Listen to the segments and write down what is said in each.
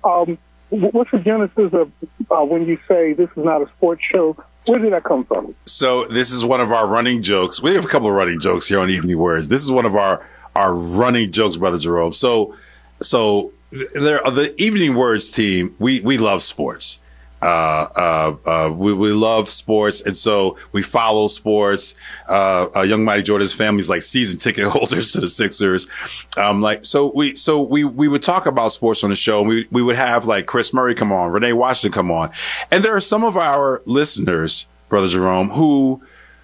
What's the genesis of when you say this is not a sports show? Where did that come from? So this is one of our running jokes. We have a couple of running jokes here on Evening Words. This is one of our running jokes, Brother Jerome. So the Evening Words team, we love sports. We love sports, and so we follow sports. Young Mighty Jordan's family's like season ticket holders to the Sixers. So we would talk about sports on the show. And we would have like Chris Murray come on, Renee Washington come on, and there are some of our listeners, Brother Jerome, who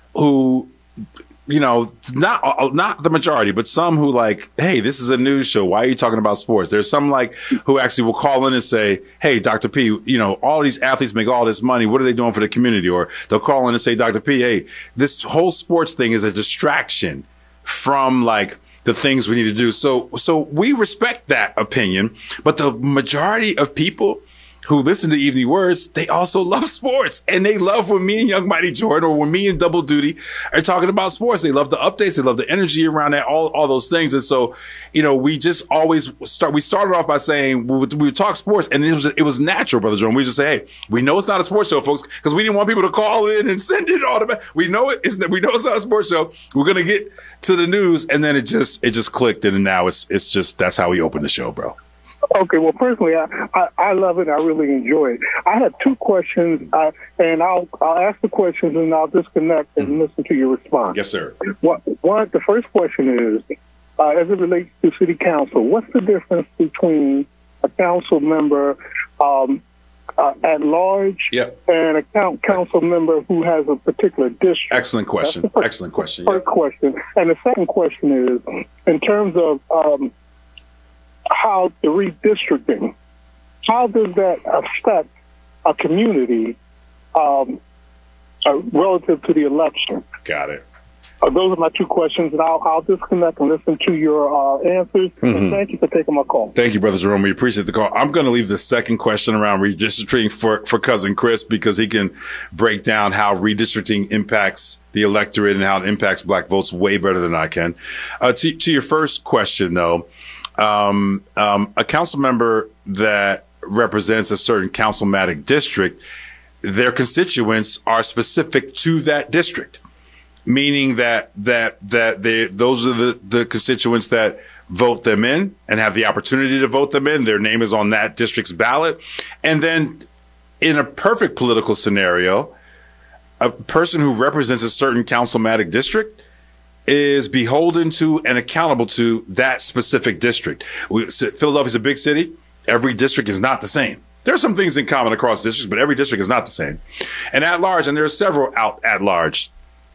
not the majority, but some who like, hey, this is a news show. Why are you talking about sports? There's some like who actually will call in and say, hey, Dr. P, all these athletes make all this money. What are they doing for the community? Or they'll call in and say, Dr. P, hey, this whole sports thing is a distraction from like the things we need to do. So we respect that opinion, but the majority of people who listen to Evening Words, they also love sports, and they love when me and Young Mighty Jordan or when me and Double Duty are talking about sports. They love the updates. They love the energy around that, all those things. And so, we just always we started off by saying we would talk sports, and it was natural, Brother Jerome. We just say, hey, we know it's not a sports show, folks, because we didn't want people to call in and send it all the back. We know it's not a sports show. We're going to get to the news. And then it just clicked. And now it's just, that's how we open the show, bro. Okay, well, personally, I love it. I really enjoy it. I have two questions, and I'll ask the questions, and I'll disconnect and listen to your response. Yes, sir. The first question is, as it relates to city council, what's the difference between a council member at large and a council member who has a particular district? Excellent question. Excellent question. First question. And the second question is, in terms of how the redistricting, how does that affect a community relative to the election? Got it. Those are my two questions, and I'll disconnect and listen to your answers. Mm-hmm. And thank you for taking my call. Thank you, Brother Jerome. We appreciate the call. I'm going to leave the second question around redistricting for Cousin Chris, because he can break down how redistricting impacts the electorate and how it impacts black votes way better than I can. To your first question, though, a council member that represents a certain councilmatic district, their constituents are specific to that district, meaning that those are the constituents that vote them in and have the opportunity to vote them in. Their name is on that district's ballot. And then in a perfect political scenario, a person who represents a certain councilmatic district is beholden to and accountable to that specific district. Philadelphia's a big city. Every district is not the same. There are some things in common across districts, but every district is not the same. And at large, and there are several at large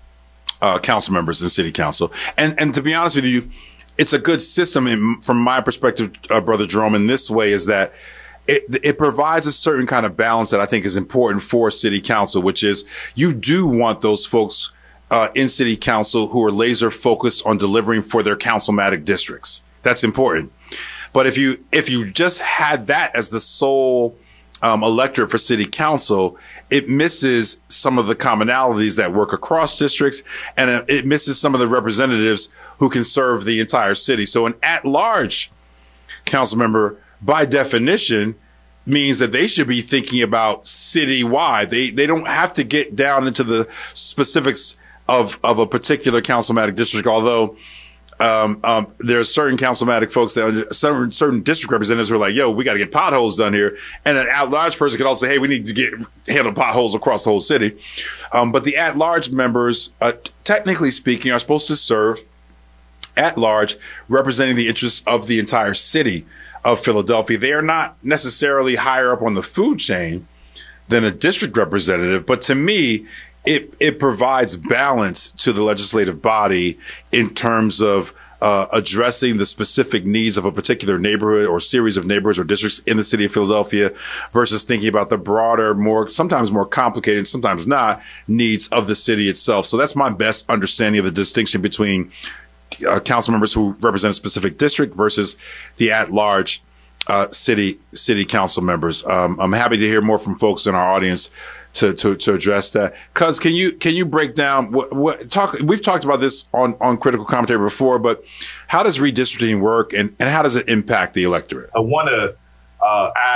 council members in city council. And to be honest with you, it's a good system from my perspective, Brother Jerome, in this way, is that it provides a certain kind of balance that I think is important for city council, which is you do want those folks in city council who are laser focused on delivering for their councilmatic districts. That's important. But if you just had that as the sole electorate for city council, it misses some of the commonalities that work across districts, and it misses some of the representatives who can serve the entire city. So an at-large council member, by definition, means that they should be thinking about citywide. They don't have to get down into the specifics of a particular councilmatic district, although there are certain councilmatic folks that certain district representatives who are like, yo, we got to get potholes done here. And an at-large person could also say, hey, we need to handle potholes across the whole city. But the at-large members, technically speaking, are supposed to serve at large, representing the interests of the entire city of Philadelphia. They are not necessarily higher up on the food chain than a district representative, but to me, it provides balance to the legislative body in terms of addressing the specific needs of a particular neighborhood or series of neighborhoods or districts in the city of Philadelphia versus thinking about the broader, sometimes more complicated, sometimes not, needs of the city itself. So that's my best understanding of the distinction between council members who represent a specific district versus the at-large city council members. I'm happy to hear more from folks in our audience to address that. Cuz, can you break down we've talked about this on Critical Commentary before, but how does redistricting work and how does it impact the electorate? I want to add